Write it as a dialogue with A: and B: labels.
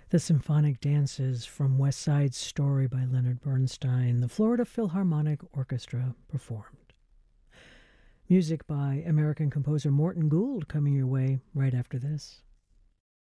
A: The symphonic dances from West Side Story by Leonard Bernstein, the Florida Philharmonic Orchestra performed. Music by American composer Morton Gould coming your way right after this.